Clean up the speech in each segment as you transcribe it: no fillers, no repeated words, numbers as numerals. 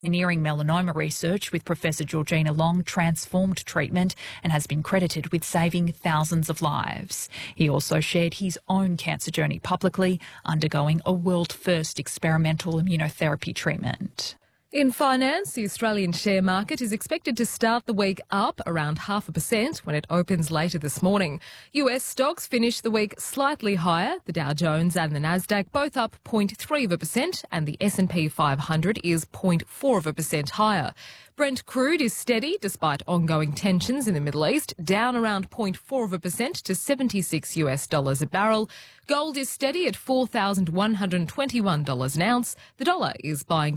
Pioneering melanoma research with Professor Georgina Long transformed treatment and has been credited with saving thousands of lives. He also shared his own cancer journey publicly, undergoing a world-first experimental immunotherapy treatment. In finance, the Australian share market is expected to start the week up around 0.5% when it opens later this morning. US stocks finished the week slightly higher. The Dow Jones and the Nasdaq both up 0.3%, and the S&P 500 is 0.4% higher. Brent crude is steady despite ongoing tensions in the Middle East, down around 0.4% to $76 a barrel. Gold is steady at $4,121 an ounce. The dollar is buying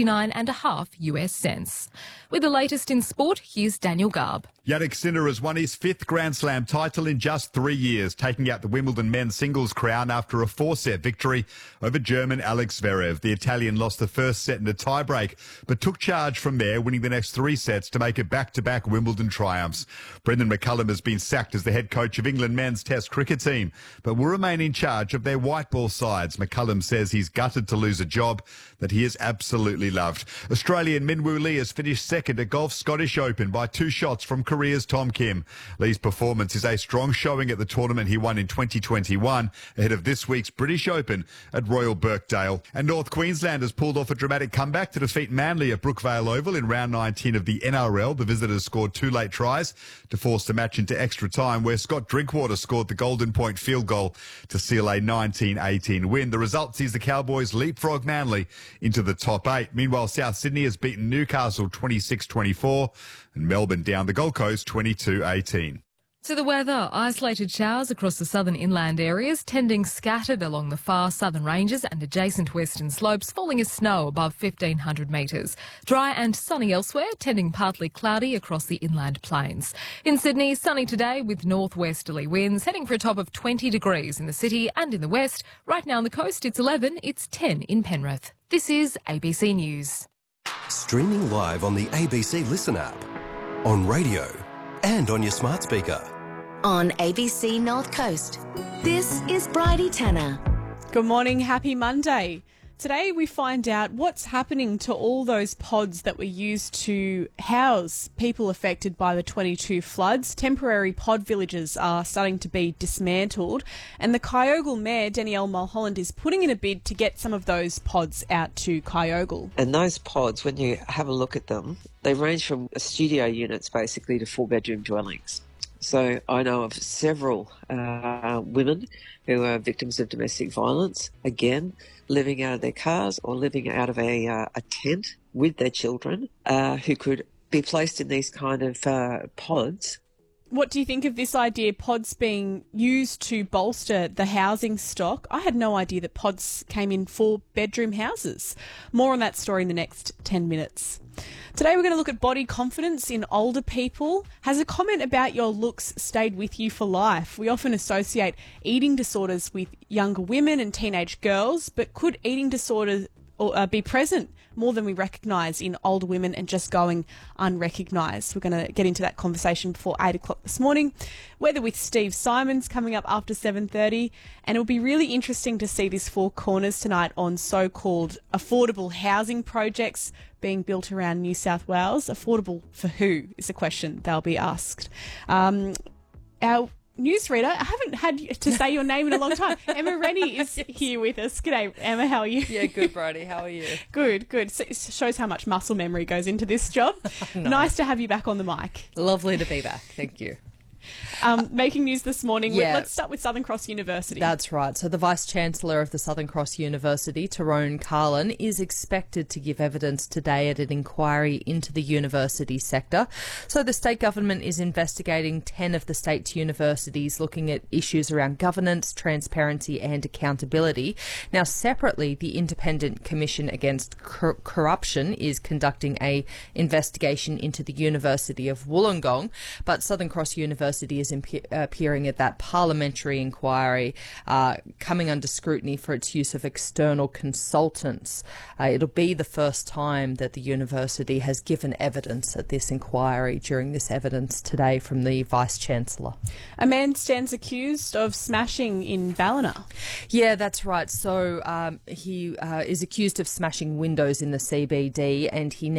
69.5 US cents. With the latest in sport, here's Daniel Garb. Jannik Sinner has won his 5th Grand Slam title in just 3 years, taking out the Wimbledon men's singles crown after a 4-set victory over German Alex Zverev. The Italian lost the first set in a tiebreak, but took charge from there, winning the next 3 sets to make it back-to-back Wimbledon triumphs. Brendan McCullum has been sacked as the head coach of England men's Test cricket team, but will remain in charge of their white ball sides. McCullum says he's gutted to lose a job that he has absolutely loved. Australian Minwoo Lee has finished second at Golf's Scottish Open by 2 shots from Korea's Tom Kim. Lee's performance is a strong showing at the tournament he won in 2021 ahead of this week's British Open at Royal Birkdale. And North Queensland has pulled off a dramatic comeback to defeat Manly at Brookvale Oval in round 19 of the NRL. The visitors scored 2 late tries to force the match into extra time, where Scott Drinkwater scored the Golden Point field goal to seal a 19-18 win. The result sees the Cowboys leapfrog Manly into the top 8. Meanwhile, South Sydney has beaten Newcastle 26-24 and Melbourne down the Gold Coast 22-18. To the weather, isolated showers across the southern inland areas, tending scattered along the far southern ranges and adjacent western slopes, falling as snow above 1,500 metres. Dry and sunny elsewhere, tending partly cloudy across the inland plains. In Sydney, sunny today with northwesterly winds, heading for a top of 20 degrees in the city and in the west. Right now on the coast, it's 11, it's 10 in Penrith. This is ABC News. Streaming live on the ABC Listen app, on radio and on your smart speaker. On ABC North Coast, this is Bridie Tanner. Good morning, happy Monday. Today we find out what's happening to all those pods that were used to house people affected by the 22 floods. Temporary pod villages are starting to be dismantled, and the Kyogle Mayor, Danielle Mulholland, is putting in a bid to get some of those pods out to Kyogle. And those pods, when you have a look at them, they range from studio units basically to 4-bedroom dwellings. So I know of several women who are victims of domestic violence, again, living out of their cars or living out of a tent with their children, who could be placed in these kind of pods. What do you think of this idea, pods being used to bolster the housing stock? I had no idea that pods came in 4-bedroom houses. More on that story in the next 10 minutes. Today we're going to look at body confidence in older people. Has a comment about your looks stayed with you for life? We often associate eating disorders with younger women and teenage girls, but could eating disorders be present more than we recognise in older women and just going unrecognised? We're going to get into that conversation before 8 o'clock this morning. Weather with Steve Simons coming up after 7:30, and it'll be really interesting to see this Four Corners tonight on so-called affordable housing projects being built around New South Wales. Affordable for who is a question they'll be asked. Our newsreader, I haven't had to say your name in a long time. Emma Rennie is here with us. G'day, Emma, how are you? Yeah, good, Bridie. How are you? Good. So it shows how much muscle memory goes into this job. No. Nice to have you back on the mic. Lovely to be back. Thank you. Making news this morning. Yeah. Let's start with Southern Cross University. That's right. So the Vice-Chancellor of the Southern Cross University, Tyrone Carlin, is expected to give evidence today at an inquiry into the university sector. So the state government is investigating 10 of the state's universities, looking at issues around governance, transparency and accountability. Now, separately, the Independent Commission Against Corruption is conducting a investigation into the University of Wollongong, but Southern Cross University is appearing at that parliamentary inquiry, coming under scrutiny for its use of external consultants. It'll be the first time that the university has given evidence at this inquiry during this evidence today from the Vice-Chancellor. A man stands accused of smashing in Ballina. Yeah, that's right. So he is accused of smashing windows in the CBD, and he